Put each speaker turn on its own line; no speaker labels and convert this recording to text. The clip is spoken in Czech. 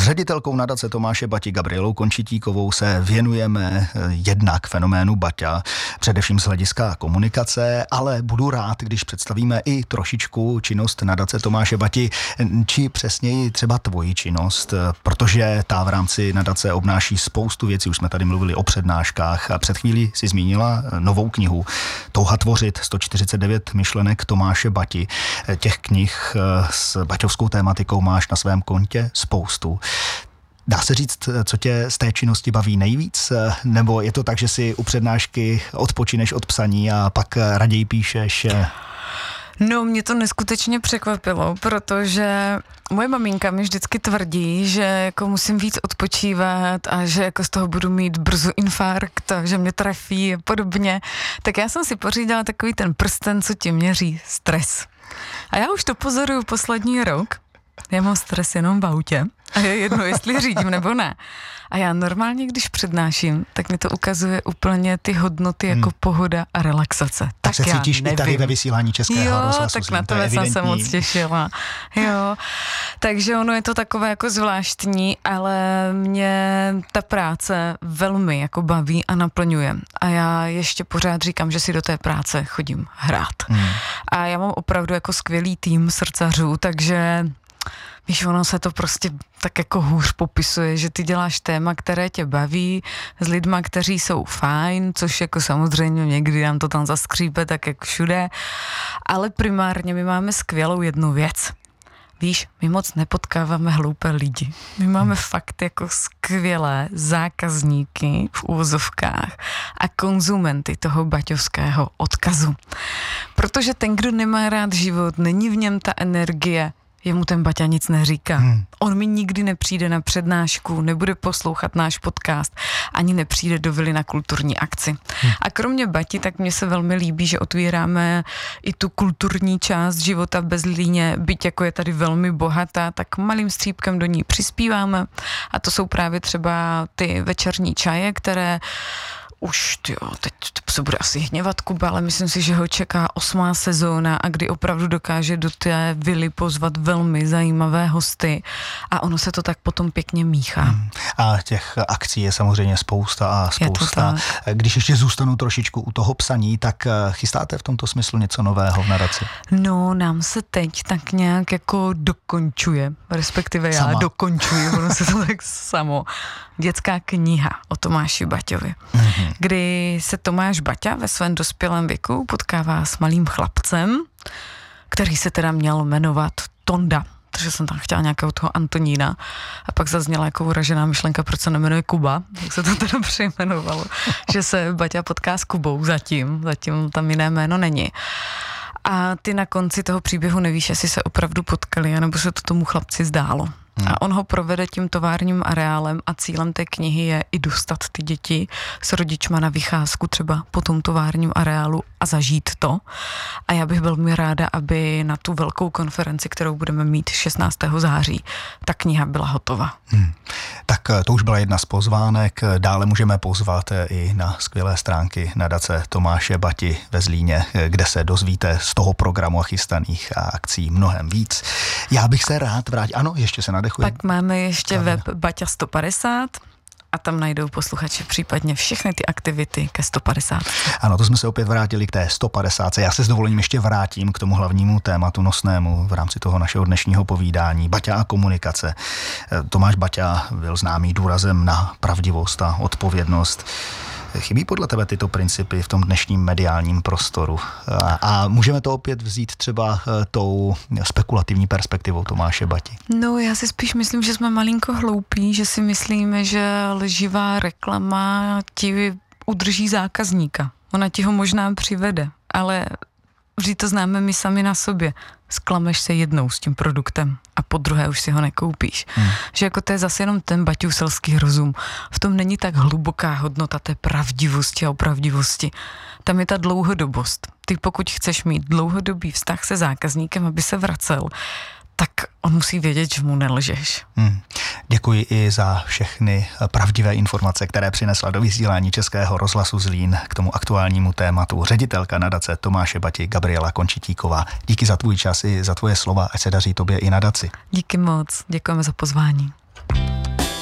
ředitelkou nadace Tomáše Bati Gabrielou Končitíkovou se věnujeme jednak fenoménu Baťa, především z hlediska komunikace, ale budu rád, když představíme i trošičku činnost nadace Tomáše Bati, či přesněji třeba tvoji činnost, protože ta v rámci nadace obnáší spoustu věcí. Už jsme tady mluvili o přednáškách a před chvílí si zmínila novou knihu Touha tvořit 149 myšlenek Tomáše Bati. Těch knih s baťovskou tématikou máš na svém kontě spoustu. Dá se říct, co tě z té činnosti baví nejvíc? Nebo je to tak, že si u přednášky odpočineš od psaní a pak raději píšeš?
No, mě to neskutečně překvapilo, protože moje maminka mi vždycky tvrdí, že jako musím víc odpočívat a že jako z toho budu mít brzo infarkt a že mě trefí a podobně. Tak já jsem si pořídila takový ten prsten, co ti měří stres. A já už to pozoruju poslední rok. Já mám stres jenom v autě a je jedno, jestli řídím nebo ne. A já normálně, když přednáším, tak mi to ukazuje úplně ty hodnoty jako pohoda a relaxace.
Tak se cítíš i tady ve vysílání Českého rozhlasu.
Tak na to jsem se moc těšila. Jo, takže ono je to takové jako zvláštní, ale mě ta práce velmi jako baví a naplňuje. A já ještě pořád říkám, že si do té práce chodím hrát. A já mám opravdu jako skvělý tým srdcařů, takže víš, ono se to prostě tak jako hůř popisuje, že ty děláš téma, které tě baví, s lidma, kteří jsou fajn, což jako samozřejmě někdy nám to tam zaskřípe, tak jak všude, ale primárně my máme skvělou jednu věc. Víš, my moc nepotkáváme hloupé lidi. My máme fakt jako skvělé zákazníky v uvozovkách a konzumenty toho baťovského odkazu. Protože ten, kdo nemá rád život, není v něm ta energie, jemu ten Baťa nic neříká. On mi nikdy nepřijde na přednášku, nebude poslouchat náš podcast, ani nepřijde do vily na kulturní akci. A kromě Bati, tak mně se velmi líbí, že otvíráme i tu kulturní část života v Bezlíně, byť jako je tady velmi bohatá, tak malým střípkem do ní přispíváme. A to jsou právě třeba ty večerní čaje, které už, teď se bude asi hněvat Kuba, ale myslím si, že ho čeká 8. sezóna a kdy opravdu dokáže do té vily pozvat velmi zajímavé hosty a ono se to tak potom pěkně míchá.
A těch akcí je samozřejmě spousta a spousta. Když ještě zůstanu trošičku u toho psaní, tak chystáte v tomto smyslu něco nového v nadaci?
No, nám se teď tak nějak jako dokončuje, respektive já dokončuji, ono se to tak samo. Dětská kniha o Tomáši Baťovi, kdy se Tomáš Baťa ve svém dospělém věku potkává s malým chlapcem, který se teda měl jmenovat Tonda, protože jsem tam chtěla nějakého toho Antonína a pak zazněla jako uražená myšlenka, proč se nemenuje Kuba, tak se to teda přejmenovalo, že se Baťa potká s Kubou zatím tam jiné jméno není. A ty na konci toho příběhu nevíš, jestli se opravdu potkali, anebo se to tomu chlapci zdálo. A on ho provede tím továrním areálem a cílem té knihy je i dostat ty děti s rodičma na vycházku třeba po tom továrním areálu a zažít to. A já bych velmi ráda, aby na tu velkou konferenci, kterou budeme mít 16. září, ta kniha byla hotová.
Tak to už byla jedna z pozvánek. Dále můžeme pozvat i na skvělé stránky nadace Tomáše Bati ve Zlíně, kde se dozvíte z toho programu a chystaných akcí mnohem víc. Já bych se rád vrátil. Ano, ještě se nadechuje.
Pak máme ještě web Baťa 150 a tam najdou posluchači případně všechny ty aktivity ke 150.
Ano, to jsme se opět vrátili k té 150. Já se s dovolením ještě vrátím k tomu hlavnímu tématu nosnému v rámci toho našeho dnešního povídání. Baťa a komunikace. Tomáš Baťa byl známý důrazem na pravdivost a odpovědnost. Chybí podle tebe tyto principy v tom dnešním mediálním prostoru? A můžeme to opět vzít třeba tou spekulativní perspektivou Tomáše Bati?
No, já si spíš myslím, že jsme malinko hloupí, že si myslíme, že lživá reklama ti udrží zákazníka. Ona ti ho možná přivede, ale vždy to známe my sami na sobě. Sklameš se jednou s tím produktem a po druhé už si ho nekoupíš. Že jako to je zase jenom ten baťuselský rozum. V tom není tak hluboká hodnota té pravdivosti a opravdivosti. Tam je ta dlouhodobost. Ty pokud chceš mít dlouhodobý vztah se zákazníkem, aby se vracel, tak on musí vědět, že mu nelžeš.
Děkuji i za všechny pravdivé informace, které přinesla do vysílání Českého rozhlasu Zlín k tomu aktuálnímu tématu ředitelka nadace Tomáše Bati Gabriela Končitíková. Díky za tvůj čas i za tvoje slova, ať se daří tobě i nadaci.
Díky moc, děkujeme za pozvání.